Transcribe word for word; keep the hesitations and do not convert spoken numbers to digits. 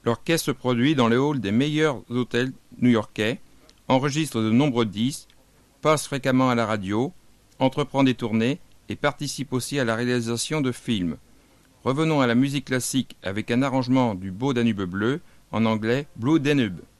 L'orchestre produit dans les halls des meilleurs hôtels new-yorkais, enregistre de nombreux disques, passe fréquemment à la radio, entreprend des tournées et participe aussi à la réalisation de films. Revenons à la musique classique avec un arrangement du Beau Danube bleu, en anglais Blue Danube.